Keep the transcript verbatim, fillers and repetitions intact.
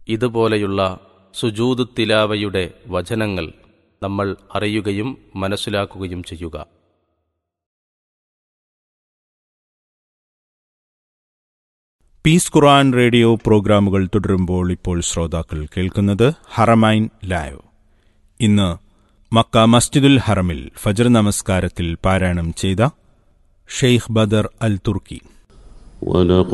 ഇതുപോലെയുള്ള സുജൂദ് തിലാവയുടെ വചനങ്ങൾ നമ്മൾ അറിയുകയും മനസ്സിലാക്കുകയും ചെയ്യുക. പീസ് ഖുർആൻ റേഡിയോ പ്രോഗ്രാമുകൾ തുടരുമ്പോൾ ഇപ്പോൾ ശ്രോതാക്കൾ കേൾക്കുന്നത് ഹറമൈൻ ലൈവ്. ഇന്ന് മക്ക മസ്ജിദുൽ ഹറമിൽ ഫജ്ർ നമസ്കാരത്തിൽ പാരായണം ചെയ്ത ഷെയ്ഖ് ബദർ അൽ തുർക്കി.